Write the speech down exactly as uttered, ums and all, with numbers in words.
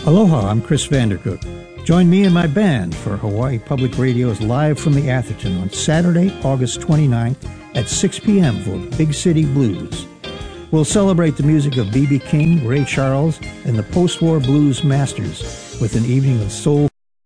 Aloha, I'm Chris Vandercook. Join me and my band for Hawaii Public Radio's Live from the Atherton on Saturday, August twenty-ninth at six p.m. for Big City Blues. We'll celebrate the music of B B King, Ray Charles, and the post-war blues masters with an evening of soul